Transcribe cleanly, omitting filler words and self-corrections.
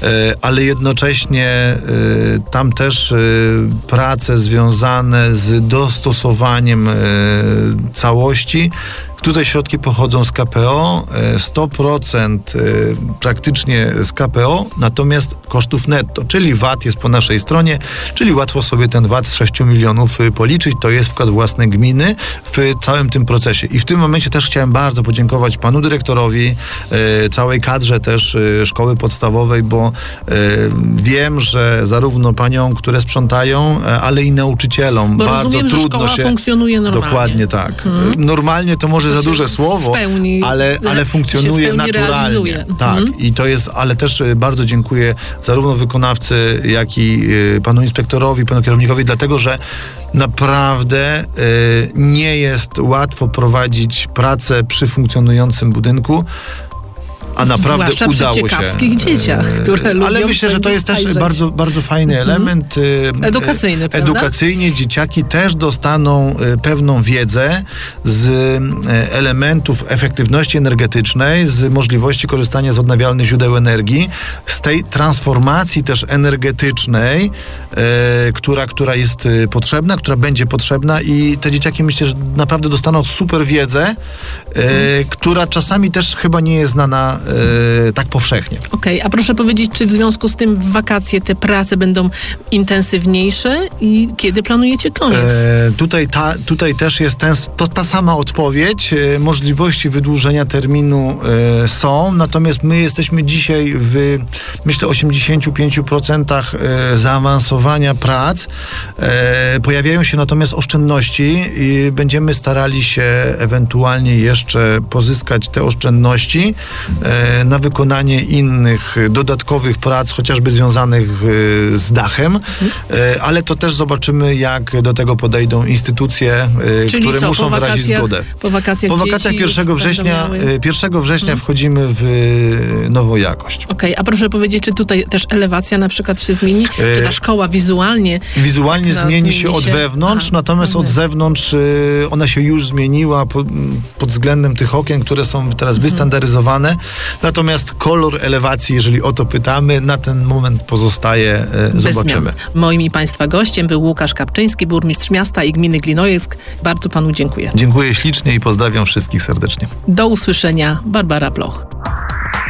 ale jednocześnie tam też prace związane z dostosowaniem całości. Tutaj środki pochodzą z KPO, 100% praktycznie z KPO, natomiast kosztów netto, czyli VAT jest po naszej stronie, czyli łatwo sobie ten VAT z 6 milionów policzyć. To jest wkład własny gminy w całym tym procesie. I w tym momencie też chciałem bardzo podziękować panu dyrektorowi, całej kadrze też szkoły podstawowej, bo wiem, że zarówno paniom, które sprzątają, ale i nauczycielom bo bardzo rozumiem, trudno że szkoła funkcjonuje normalnie. Dokładnie tak. Normalnie to może za duże słowo, ale funkcjonuje naturalnie. Tak, i to jest, ale też bardzo dziękuję zarówno wykonawcy, jak i panu inspektorowi, panu kierownikowi, dlatego, że naprawdę nie jest łatwo prowadzić pracę przy funkcjonującym budynku. A naprawdę zwłaszcza udało się. Przy ciekawskich dzieciach, które lubią. Ale myślę, że to jest też bardzo, bardzo fajny element. Edukacyjny, prawda? Edukacyjnie dzieciaki też dostaną pewną wiedzę z elementów efektywności energetycznej, z możliwości korzystania z odnawialnych źródeł energii, z tej transformacji też energetycznej, która jest potrzebna, która będzie potrzebna i te dzieciaki, myślę, że naprawdę dostaną super wiedzę, która czasami też chyba nie jest znana tak powszechnie. Okej, a proszę powiedzieć, czy w związku z tym w wakacje te prace będą intensywniejsze i kiedy planujecie koniec? Tutaj też jest ta sama odpowiedź. Możliwości wydłużenia terminu są, natomiast my jesteśmy dzisiaj w, myślę, 85% zaawansowania prac. Pojawiają się natomiast oszczędności i będziemy starali się ewentualnie jeszcze pozyskać te oszczędności na wykonanie innych dodatkowych prac, chociażby związanych z dachem, ale to też zobaczymy, jak do tego podejdą instytucje, które muszą wyrazić zgodę. Po wakacjach 1 września wchodzimy w nową jakość. Okej, a proszę powiedzieć, czy tutaj też elewacja na przykład się zmieni? Czy ta szkoła wizualnie zmieni się od wewnątrz, natomiast od zewnątrz ona się już zmieniła pod względem tych okien, które są teraz wystandaryzowane. Natomiast kolor elewacji, jeżeli o to pytamy, na ten moment pozostaje, zobaczymy. Moim i państwa gościem był Łukasz Kapczyński, burmistrz miasta i gminy Glinojeck. Bardzo panu dziękuję. Dziękuję ślicznie i pozdrawiam wszystkich serdecznie. Do usłyszenia. Barbara Bloch.